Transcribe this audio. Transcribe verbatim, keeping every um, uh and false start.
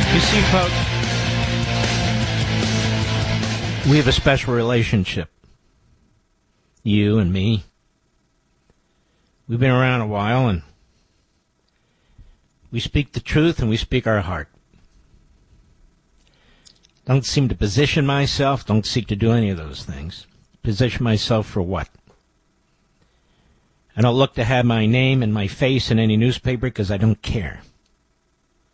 You see, folks, we have a special relationship. You and me. We've been around a while, and we speak the truth and we speak our heart. Don't seem to position myself, don't seek to do any of those things. Position myself for what? I don't look to have my name and my face in any newspaper because I don't care.